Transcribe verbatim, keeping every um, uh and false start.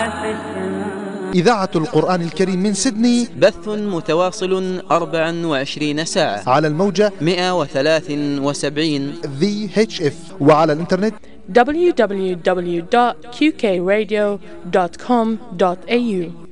إذاعة القرآن الكريم من سيدني، بث متواصل أربع وعشرين ساعة على الموجة مئة وثلاثة وسبعين في إتش إف، وعلى الإنترنت دبليو دبليو دبليو دوت كيو كي راديو دوت كوم دوت إيه يو.